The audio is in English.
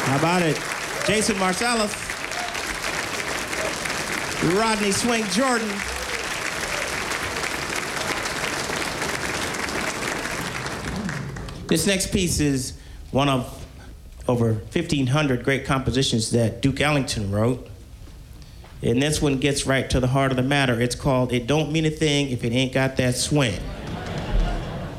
How about it? Jason Marsalis, Rodney Swing Jordan. This next piece is one of over 1,500 great compositions that Duke Ellington wrote. And this one gets right to the heart of the matter. It's called It Don't Mean a Thing If It Ain't Got That Swing.